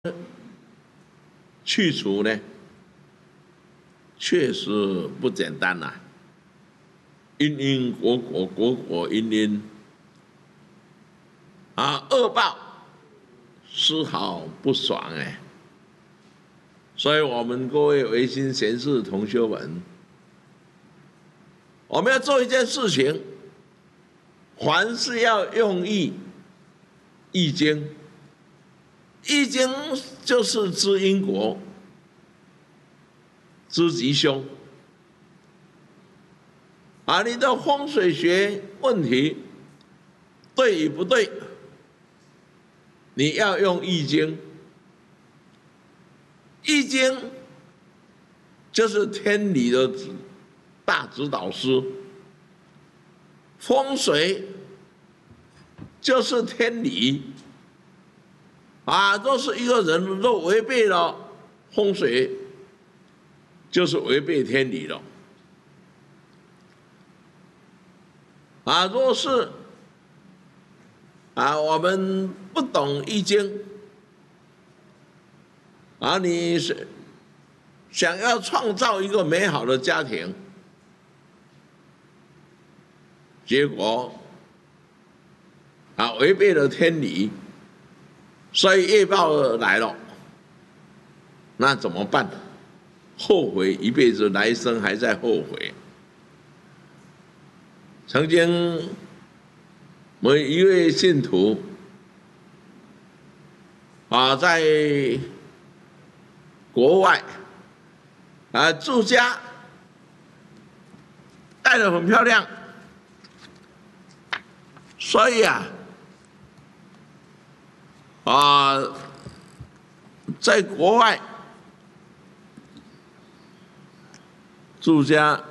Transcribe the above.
去除呢，确实不简单呐、因因果果，果果因因啊，恶报丝毫不爽哎。所以，我们各位维新贤士同学们，我们要做一件事情，凡是要用意，易经，易经就是知因果，知吉凶。啊，你的风水学问题对与不对，你要用易经。易经就是天理的大指导师，风水就是天理。啊，若是一个人若违背了风水，就是违背天理了。啊，若是我们不懂易经，你是想要创造一个美好的家庭，结果违背了天理，所以业报来了，那怎么办？后悔一辈子，来生还在后悔。曾经，我一位信徒在国外住家，盖得很漂亮，所以在国外住家